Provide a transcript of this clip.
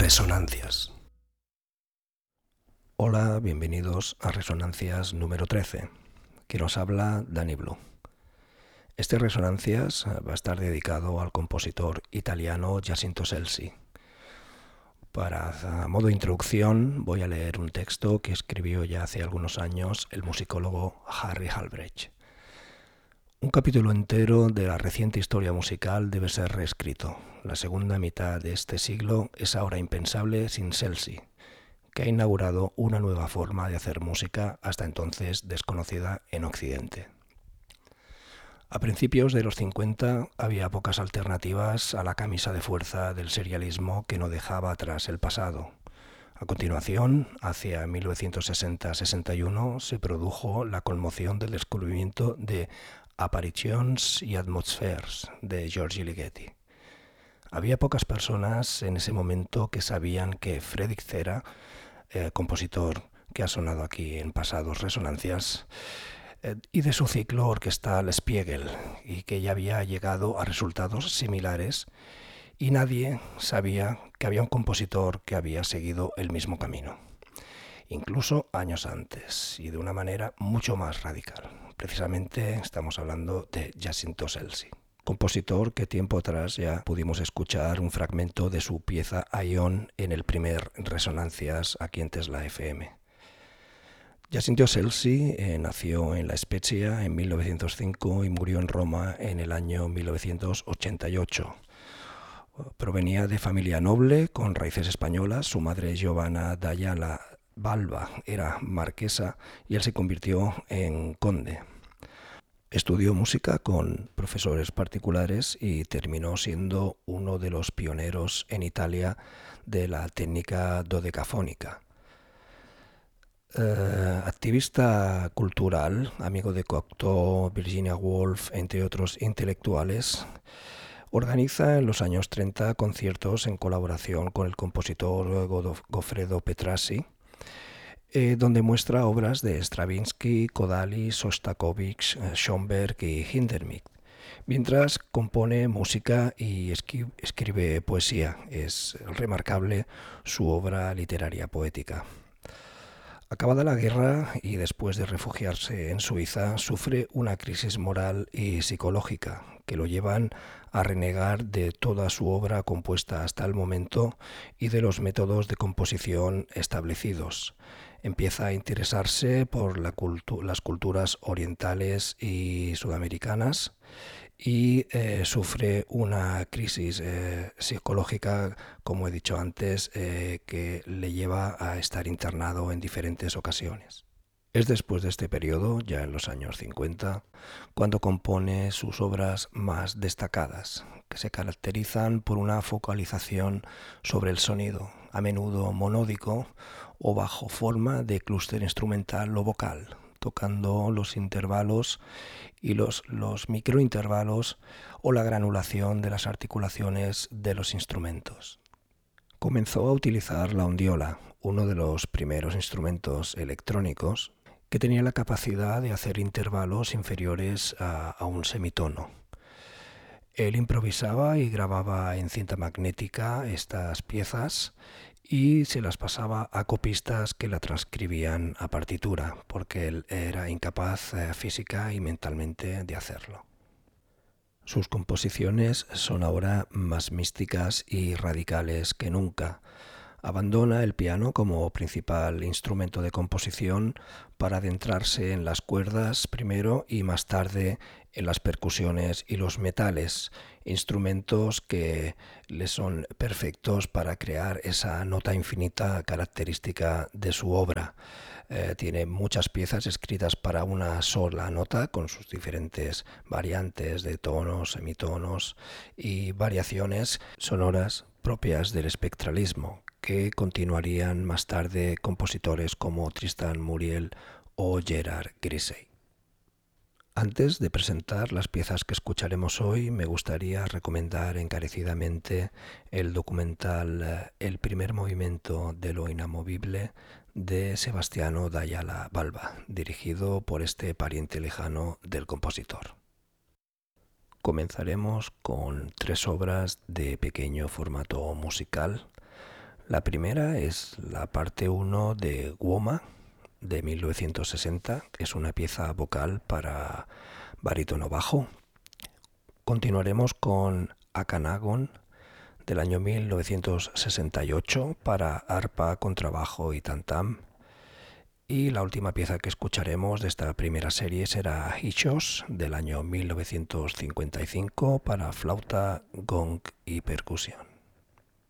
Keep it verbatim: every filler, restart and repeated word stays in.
Resonancias. Hola, bienvenidos a Resonancias número trece, que nos habla Dani Blue. Este Resonancias va a estar dedicado al compositor italiano Giacinto Scelsi. Para a modo de introducción voy a leer un texto que escribió ya hace algunos años el musicólogo Harry Halbrecht. Un capítulo entero de la reciente historia musical debe ser reescrito. La segunda mitad de este siglo es ahora impensable sin Scelsi, que ha inaugurado una nueva forma de hacer música hasta entonces desconocida en Occidente. A principios de los cincuenta había pocas alternativas a la camisa de fuerza del serialismo que no dejaba atrás el pasado. A continuación, hacia mil novecientos sesenta sesenta y uno, se produjo la conmoción del descubrimiento de Apparitions y Atmospheres de Giorgi Ligeti. Había pocas personas en ese momento que sabían que Fredrik Cera, eh, compositor que ha sonado aquí en pasados Resonancias, eh, y de su ciclo orquestal Spiegel, y que ya había llegado a resultados similares, y nadie sabía que había un compositor que había seguido el mismo camino, incluso años antes, y de una manera mucho más radical. Precisamente estamos hablando de Giacinto Scelsi, compositor que tiempo atrás ya pudimos escuchar un fragmento de su pieza Aion en el primer Resonancias aquí en Tesla F M. Giacinto Scelsi eh, nació en La Spezia en mil novecientos cinco y murió en Roma en el año mil novecientos ochenta y ocho. Provenía de familia noble con raíces españolas. Su madre, Giovanna d'Ayala Balba, era marquesa y él se convirtió en conde. Estudió música con profesores particulares y terminó siendo uno de los pioneros en Italia de la técnica dodecafónica. Eh, activista cultural, amigo de Cocteau, Virginia Woolf, entre otros intelectuales, organiza en los años treinta conciertos en colaboración con el compositor Goffredo Petrassi, eh, donde muestra obras de Stravinsky, Kodály, Shostakovich, Schoenberg y Hindemith, mientras compone música y escri- escribe poesía. Es remarcable su obra literaria poética. Acabada la guerra y después de refugiarse en Suiza, sufre una crisis moral y psicológica que lo llevan a renegar de toda su obra compuesta hasta el momento y de los métodos de composición establecidos. Empieza a interesarse por la cultu- las culturas orientales y sudamericanas y eh, sufre una crisis eh, psicológica, como he dicho antes, eh, que le lleva a estar internado en diferentes ocasiones. Es después de este periodo, ya en los años cincuenta, cuando compone sus obras más destacadas, que se caracterizan por una focalización sobre el sonido, a menudo monódico o bajo forma de clúster instrumental o vocal, tocando los intervalos y los, los microintervalos o la granulación de las articulaciones de los instrumentos. Comenzó a utilizar la ondiola, uno de los primeros instrumentos electrónicos que tenía la capacidad de hacer intervalos inferiores a, a un semitono. Él improvisaba y grababa en cinta magnética estas piezas y se las pasaba a copistas que la transcribían a partitura, porque él era incapaz eh, física y mentalmente de hacerlo. Sus composiciones son ahora más místicas y radicales que nunca. Abandona el piano como principal instrumento de composición para adentrarse en las cuerdas primero y más tarde en las percusiones y los metales, instrumentos que le son perfectos para crear esa nota infinita característica de su obra. Eh, tiene muchas piezas escritas para una sola nota con sus diferentes variantes de tonos, semitonos y variaciones sonoras propias del espectralismo, que continuarían más tarde compositores como Tristan Muriel o Gerard Grisey. Antes de presentar las piezas que escucharemos hoy, me gustaría recomendar encarecidamente el documental El primer movimiento de lo inamovible de Sebastiano d'Ayala Balba, dirigido por este pariente lejano del compositor. Comenzaremos con tres obras de pequeño formato musical. La primera es la parte uno de Woma de mil novecientos sesenta, que es una pieza vocal para barítono bajo. Continuaremos con Akhenagon del año mil novecientos sesenta y ocho para arpa, contrabajo y tam-tam. Y la última pieza que escucharemos de esta primera serie será Hechos del año mil novecientos cincuenta y cinco para flauta, gong y percusión.